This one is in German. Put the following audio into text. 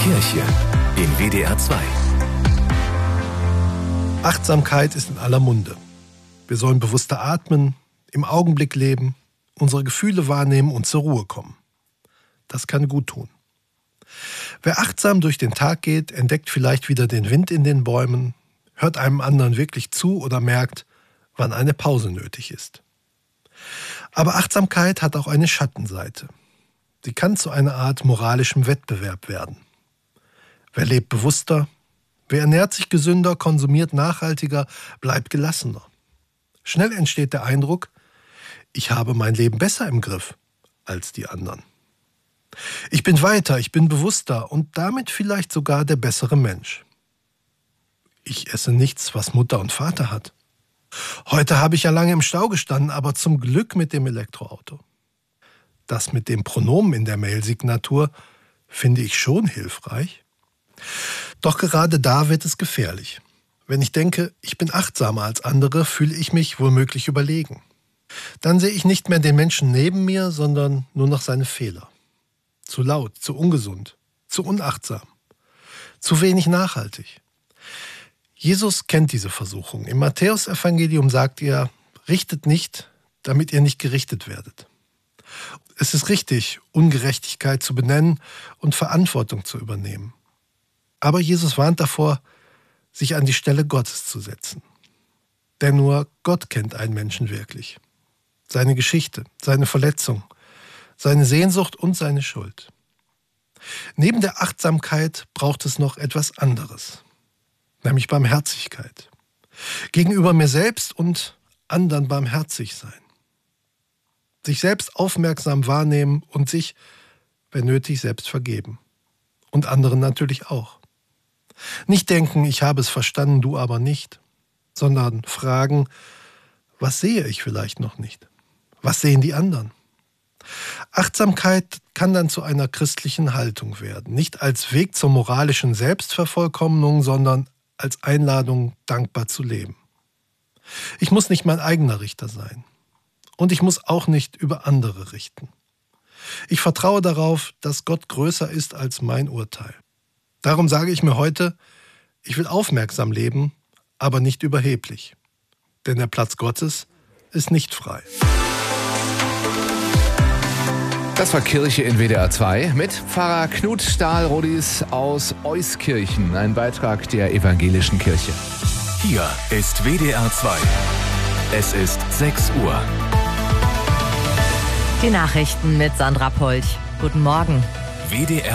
Kirche in WDR 2. Achtsamkeit ist in aller Munde. Wir sollen bewusster atmen, im Augenblick leben, unsere Gefühle wahrnehmen und zur Ruhe kommen. Das kann gut tun. Wer achtsam durch den Tag geht, entdeckt vielleicht wieder den Wind in den Bäumen, hört einem anderen wirklich zu oder merkt, wann eine Pause nötig ist. Aber Achtsamkeit hat auch eine Schattenseite. Sie kann zu einer Art moralischem Wettbewerb werden. Wer lebt bewusster? Wer ernährt sich gesünder, konsumiert nachhaltiger, bleibt gelassener? Schnell entsteht der Eindruck, ich habe mein Leben besser im Griff als die anderen. Ich bin weiter, ich bin bewusster und damit vielleicht sogar der bessere Mensch. Ich esse nichts, was Mutter und Vater hat. Heute habe ich ja lange im Stau gestanden, aber zum Glück mit dem Elektroauto. Das mit dem Pronomen in der Mailsignatur finde ich schon hilfreich. Doch gerade da wird es gefährlich. Wenn ich denke, ich bin achtsamer als andere, fühle ich mich womöglich überlegen. Dann sehe ich nicht mehr den Menschen neben mir, sondern nur noch seine Fehler. Zu laut, zu ungesund, zu unachtsam, zu wenig nachhaltig. Jesus kennt diese Versuchung. Im Matthäusevangelium sagt er, richtet nicht, damit ihr nicht gerichtet werdet. Es ist richtig, Ungerechtigkeit zu benennen und Verantwortung zu übernehmen. Aber Jesus warnt davor, sich an die Stelle Gottes zu setzen. Denn nur Gott kennt einen Menschen wirklich. Seine Geschichte, seine Verletzung, seine Sehnsucht und seine Schuld. Neben der Achtsamkeit braucht es noch etwas anderes, nämlich Barmherzigkeit. Gegenüber mir selbst und anderen barmherzig sein. Sich selbst aufmerksam wahrnehmen und sich, wenn nötig, selbst vergeben. Und anderen natürlich auch. Nicht denken, ich habe es verstanden, du aber nicht, sondern fragen, was sehe ich vielleicht noch nicht? Was sehen die anderen? Achtsamkeit kann dann zu einer christlichen Haltung werden. Nicht als Weg zur moralischen Selbstvervollkommnung, sondern als Einladung, dankbar zu leben. Ich muss nicht mein eigener Richter sein. Und ich muss auch nicht über andere richten. Ich vertraue darauf, dass Gott größer ist als mein Urteil. Darum sage ich mir heute, ich will aufmerksam leben, aber nicht überheblich. Denn der Platz Gottes ist nicht frei. Das war Kirche in WDR 2 mit Pfarrer Knut Stahl-Rodis aus Euskirchen, ein Beitrag der Evangelischen Kirche. Hier ist WDR 2. Es ist 6 Uhr. Die Nachrichten mit Sandra Polch. Guten Morgen. WDR